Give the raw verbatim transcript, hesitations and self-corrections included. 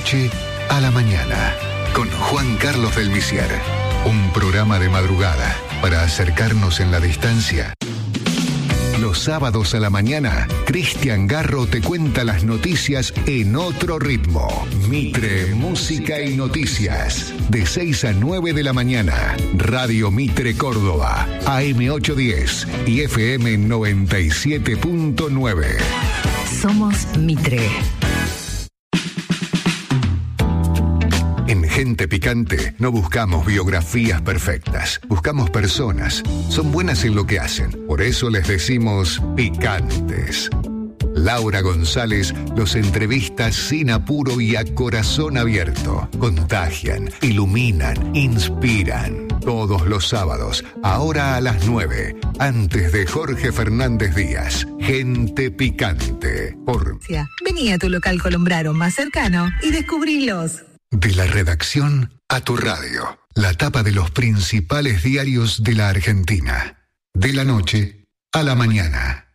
noche a la mañana, con Juan Carlos del Misier. Un programa de madrugada para acercarnos en la distancia. Los sábados a la mañana, Cristian Garro te cuenta las noticias en otro ritmo. Mitre, música y noticias. De seis a nueve de la mañana. Radio Mitre Córdoba, A M ochocientos diez y F M noventa y siete punto nueve. Somos Mitre. En Gente Picante no buscamos biografías perfectas, buscamos personas. Son buenas en lo que hacen, por eso les decimos picantes. Laura González los entrevista sin apuro y a corazón abierto. Contagian, iluminan, inspiran. Todos los sábados, ahora a las nueve, antes de Jorge Fernández Díaz. Gente Picante. Por... Vení a tu local Colombraro más cercano y descubrilos. De la redacción a tu radio. La tapa de los principales diarios de la Argentina. De la noche a la mañana.